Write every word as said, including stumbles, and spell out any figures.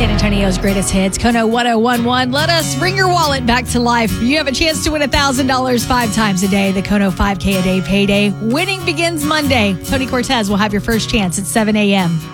San Antonio's greatest hits, Kono one oh one one. Let us bring your wallet back to life. You have a chance to win one thousand dollars five times a day. The Kono five K a day payday. Winning begins Monday. Tony Cortez will have your first chance at seven a.m.